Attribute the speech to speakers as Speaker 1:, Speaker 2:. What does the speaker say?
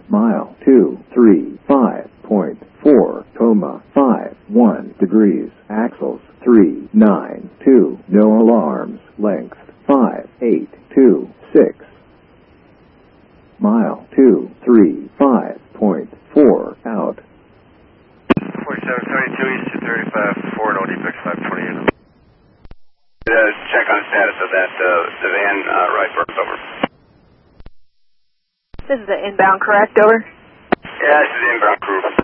Speaker 1: Mile 235.4, 51 degrees. Axles 392. No alarms. Length 5826. Mile 235.4 out.
Speaker 2: 4732 east to 35, 4 no defects 528.
Speaker 3: Check on status of that, the van, right, over.
Speaker 4: This is the inbound, correct? Over.
Speaker 3: Yeah, this is the inbound crew.